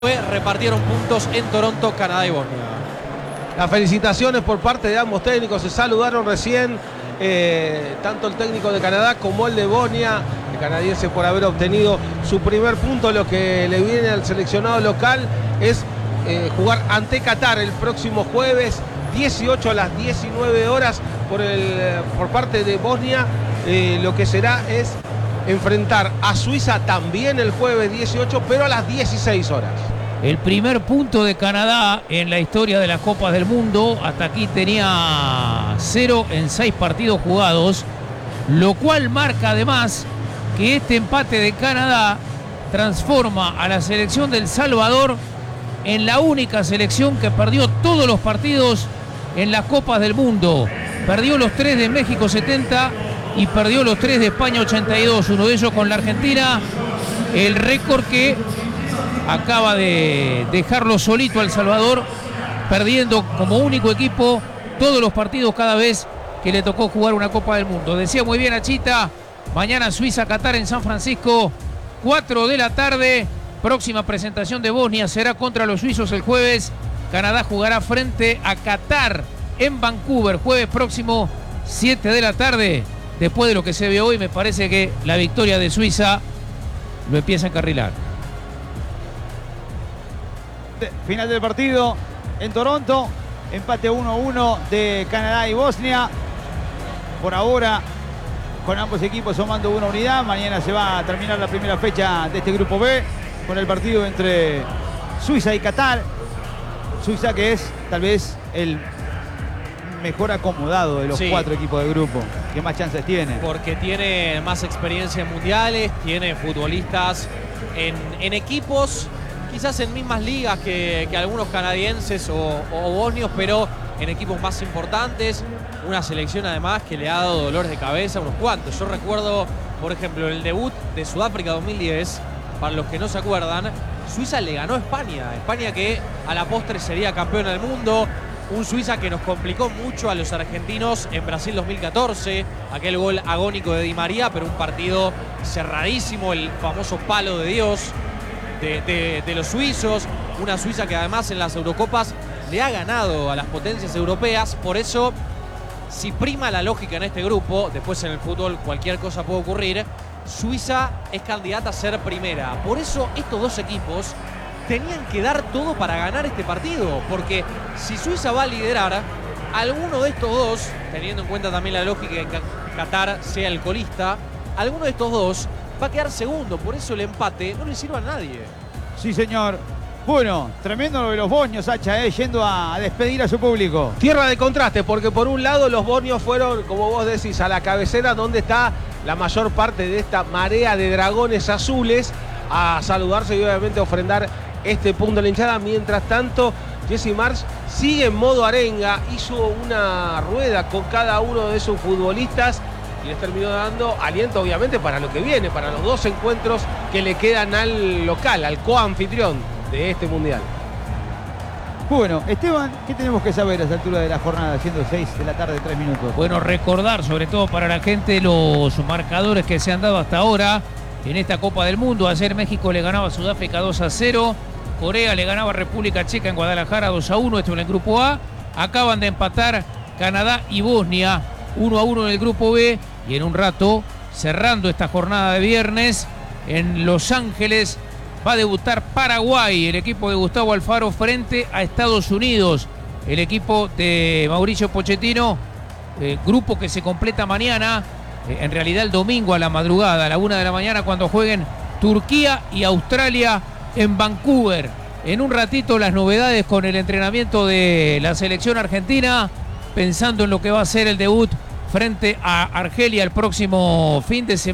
Repartieron puntos en Toronto, Canadá y Bosnia. Las felicitaciones por parte de ambos técnicos. Se saludaron recién tanto el técnico de Canadá como el de Bosnia, el canadiense, por haber obtenido su primer punto. Lo que le viene al seleccionado local es jugar ante Qatar el próximo jueves 18 a las 19 horas por parte de Bosnia. Lo que será es enfrentar a Suiza también el jueves 18, pero a las 16 horas. El primer punto de Canadá en la historia de las Copas del Mundo. Hasta aquí tenía 0 en 6 partidos jugados, lo cual marca además que este empate de Canadá transforma a la selección de El Salvador en la única selección que perdió todos los partidos en las Copas del Mundo. Perdió los 3 de México 70 y perdió los 3 de España 82, uno de ellos con la Argentina, el récord que acaba de dejarlo solito a El Salvador, perdiendo como único equipo todos los partidos cada vez que le tocó jugar una Copa del Mundo. Decía muy bien Achita, mañana Suiza-Qatar en San Francisco, 4 de la tarde, próxima presentación de Bosnia será contra los suizos el jueves. Canadá jugará frente a Qatar en Vancouver, jueves próximo, 7 de la tarde. Después de lo que se ve hoy, me parece que la victoria de Suiza lo empieza a encarrilar. Final del partido en Toronto, empate 1-1 de Canadá y Bosnia. Por ahora, con ambos equipos sumando una unidad. Mañana se va a terminar la primera fecha de este grupo B con el partido entre Suiza y Qatar. Suiza, que es tal vez el mejor acomodado de los 4 equipos de grupo, que más chances tiene. Porque tiene más experiencia en mundiales, tiene futbolistas en equipos, quizás en mismas ligas que algunos canadienses o bosnios, pero en equipos más importantes. Una selección además que le ha dado dolores de cabeza a unos cuantos. Yo recuerdo, por ejemplo, el debut de Sudáfrica 2010, para los que no se acuerdan, Suiza le ganó a España. España que a la postre sería campeona del mundo. Un Suiza que nos complicó mucho a los argentinos en Brasil 2014. Aquel gol agónico de Di María, pero un partido cerradísimo, el famoso palo de Dios de los suizos. Una Suiza que además en las Eurocopas le ha ganado a las potencias europeas. Por eso, si prima la lógica en este grupo, después en el fútbol cualquier cosa puede ocurrir, Suiza es candidata a ser primera. Por eso estos dos equipos tenían que dar todo para ganar este partido, porque si Suiza va a liderar, alguno de estos dos, teniendo en cuenta también la lógica de que Qatar sea el colista, alguno de estos dos va a quedar segundo. Por eso el empate no le sirve a nadie. Sí, señor. Bueno, tremendo lo de los bosnios, Hacha, yendo a despedir a su público. Tierra de contraste, porque por un lado los bosnios fueron, como vos decís, a la cabecera donde está la mayor parte de esta marea de dragones azules, a saludarse y obviamente ofrendar este punto de la hinchada. Mientras tanto, Jesse Marsch sigue en modo arenga, hizo una rueda con cada uno de sus futbolistas y les terminó dando aliento obviamente para lo que viene, para los 2 encuentros que le quedan al local, al coanfitrión de este mundial. Bueno, Esteban, ¿qué tenemos que saber a esta altura de la jornada, siendo 6 de la tarde, 3 minutos? Bueno, recordar sobre todo para la gente los marcadores que se han dado hasta ahora en esta Copa del Mundo. Ayer México le ganaba a Sudáfrica 2-0. Corea le ganaba a República Checa en Guadalajara 2-1, esto en el grupo A. Acaban de empatar Canadá y Bosnia 1-1 en el grupo B. Y en un rato, cerrando esta jornada de viernes, en Los Ángeles va a debutar Paraguay, el equipo de Gustavo Alfaro frente a Estados Unidos. El equipo de Mauricio Pochettino, grupo que se completa mañana, en realidad el domingo a la madrugada, a la 1 de la mañana, cuando jueguen Turquía y Australia en Vancouver. En un ratito las novedades con el entrenamiento de la selección argentina, pensando en lo que va a ser el debut frente a Argelia el próximo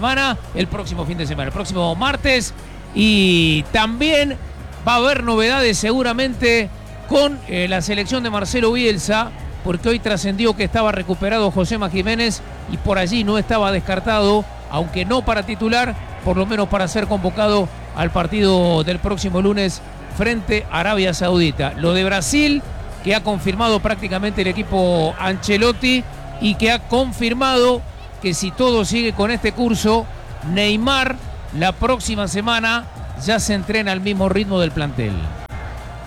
martes. Y también va a haber novedades seguramente con la selección de Marcelo Bielsa, porque hoy trascendió que estaba recuperado Josema Jiménez y por allí no estaba descartado, aunque no para titular, por lo menos para ser convocado al partido del próximo lunes frente a Arabia Saudita. Lo de Brasil, que ha confirmado prácticamente el equipo Ancelotti y que ha confirmado que si todo sigue con este curso, Neymar la próxima semana ya se entrena al mismo ritmo del plantel.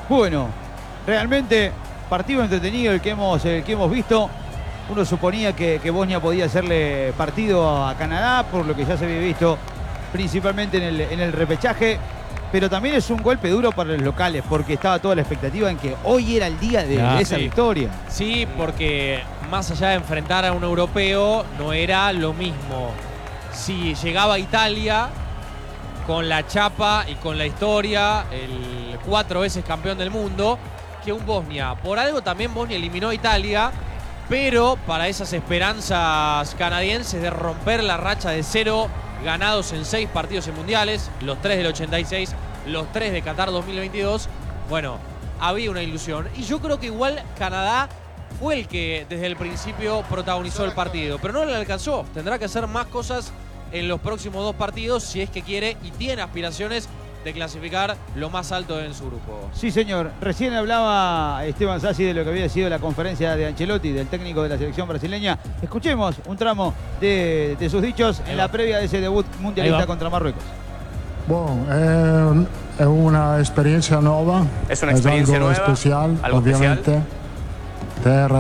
Bueno, realmente partido entretenido el que hemos visto. Uno suponía que Bosnia podía hacerle partido a Canadá, por lo que ya se había visto principalmente en el repechaje. Pero también es un golpe duro para los locales, porque estaba toda la expectativa en que hoy era el día de esa victoria. Sí, porque más allá de enfrentar a un europeo, no era lo mismo. Si llegaba Italia con la chapa y con la historia, el 4 veces campeón del mundo, que un Bosnia. Por algo también Bosnia eliminó a Italia, pero para esas esperanzas canadienses de romper la racha de 0 ganados en 6 partidos en mundiales, los 3 del 86, los 3 de Qatar 2022, bueno, había una ilusión. Y yo creo que igual Canadá fue el que desde el principio protagonizó el partido, pero no le alcanzó. Tendrá que hacer más cosas en los próximos 2 partidos si es que quiere y tiene aspiraciones de clasificar lo más alto en su grupo. Sí, señor. Recién hablaba Esteban Sassi de lo que había sido la conferencia de Ancelotti, del técnico de la selección brasileña. Escuchemos un tramo de sus dichos en la previa de ese debut mundialista contra Marruecos. Bueno, è una esperienza nuova. Es una experiencia algo nueva, especial, algo ovviamente, especial. Per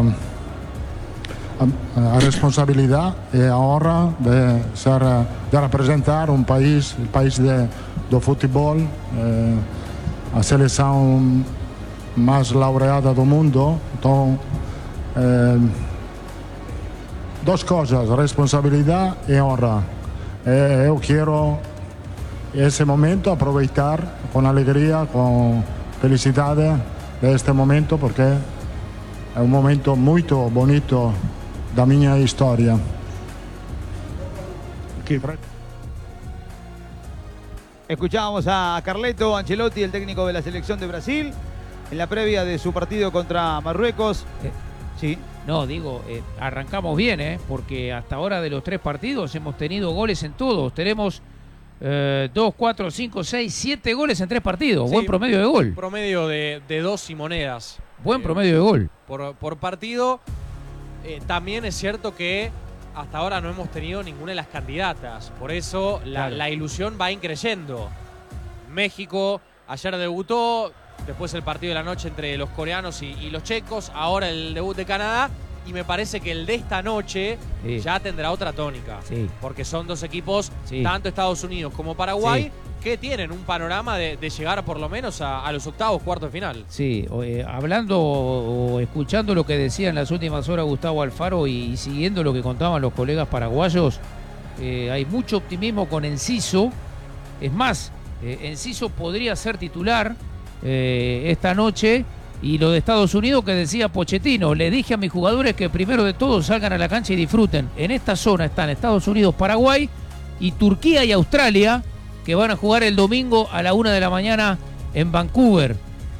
la responsabilidad y ahora de representar un país, el país de fútbol, a seleção más laureada do mundo. Então, dos cosas, responsabilidad y honra. Eu quero esse momento aproveitar con alegría, con felicidade de este momento, porque é un momento muito bonito da minha historia. Escuchábamos a Carleto Ancelotti, el técnico de la selección de Brasil, en la previa de su partido contra Marruecos. Sí. No, digo, arrancamos bien, porque hasta ahora de los 3 partidos hemos tenido goles en todos. Tenemos 2, 4, 5, 6, 7 goles en 3 partidos. Sí, buen promedio de gol. Promedio de 2 y monedas. Buen promedio de gol. Por partido. También es cierto que hasta ahora no hemos tenido ninguna de las candidatas. Por eso la ilusión va increyendo. México ayer debutó, después el partido de la noche entre los coreanos y los checos, ahora el debut de Canadá. Y me parece que el de esta noche ya tendrá otra tónica. Sí. Porque son 2 equipos, tanto Estados Unidos como Paraguay, que tienen un panorama de llegar por lo menos a los octavos, cuartos de final. Sí, hablando o escuchando lo que decía en las últimas horas Gustavo Alfaro y siguiendo lo que contaban los colegas paraguayos, hay mucho optimismo con Enciso. Es más, Enciso podría ser titular esta noche. Y lo de Estados Unidos que decía Pochettino, le dije a mis jugadores que primero de todo salgan a la cancha y disfruten. En esta zona están Estados Unidos, Paraguay y Turquía y Australia, que van a jugar el domingo a la 1 de la mañana en Vancouver.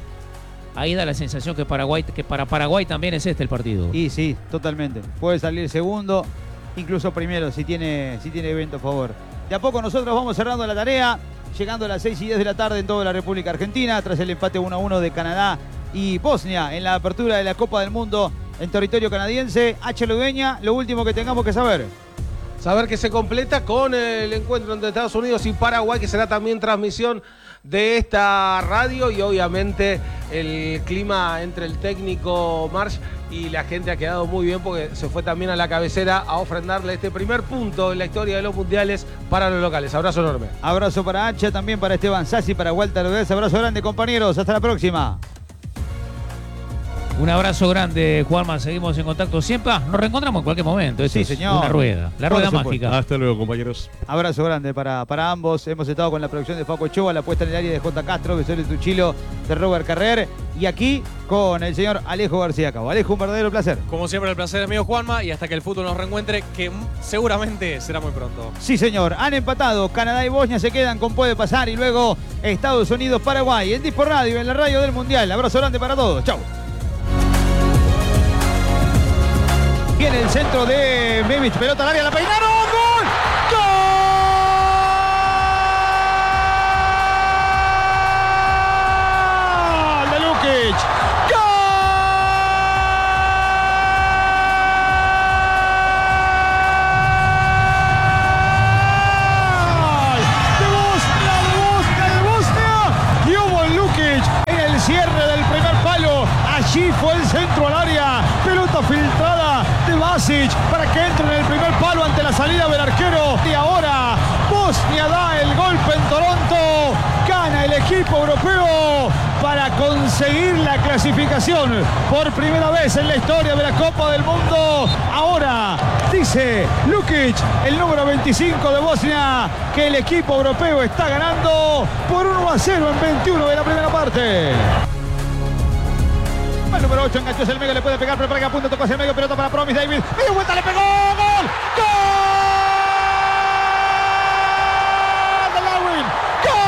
Ahí da la sensación que para Paraguay también es el partido. Y sí, totalmente. Puede salir segundo, incluso primero si tiene viento a favor. De a poco nosotros vamos cerrando la tarea, llegando a las 6:10 de la tarde en toda la República Argentina, tras el empate 1-1 de Canadá y Bosnia en la apertura de la Copa del Mundo en territorio canadiense. H. Ludeña, lo último que tengamos que saber. Saber que se completa con el encuentro entre Estados Unidos y Paraguay, que será también transmisión de esta radio, y obviamente el clima entre el técnico Marsch y la gente ha quedado muy bien porque se fue también a la cabecera a ofrendarle este primer punto en la historia de los mundiales para los locales. Abrazo enorme. Abrazo para Hacha, también para Esteban Sassi, para Walter Rodríguez. Abrazo grande, compañeros. Hasta la próxima. Un abrazo grande, Juanma. Seguimos en contacto siempre. Nos reencontramos en cualquier momento. Esto sí, es señor. Una rueda. La rueda mágica. Hasta luego, compañeros. Abrazo grande para ambos. Hemos estado con la producción de Facu Ochoa, la puesta en el área de J. Castro, Besole Tuchilo, de Robert Carrer. Y aquí con el señor Alejo García Cabo. Alejo, un verdadero placer. Como siempre, el placer es mío, Juanma. Y hasta que el fútbol nos reencuentre, que seguramente será muy pronto. Sí, señor. Han empatado. Canadá y Bosnia se quedan con puede pasar. Y luego Estados Unidos, Paraguay. En Dispo Radio, en la radio del Mundial. Abrazo grande para todos. Chau. Viene el centro de Memich, pelota al área, la peinaron, ¡gol! ¡Gol! De Lukic. ¡Gol! De Bosnia, y hubo Lukic en el cierre fue el centro al área. Pelota filtrada de Basic para que entre en el primer palo ante la salida del arquero. Y ahora Bosnia da el golpe en Toronto. Gana el equipo europeo para conseguir la clasificación por primera vez en la historia de la Copa del Mundo. Ahora dice Lukic, el número 25 de Bosnia, que el equipo europeo está ganando por 1-0 en 21 de la primera parte. El número 8 enganchó hacia el medio, le puede pegar, prepara que apunta, tocó hacia el medio, pelota para Promise Davis. Medio vuelta, le pegó. ¡Gol! ¡Gol!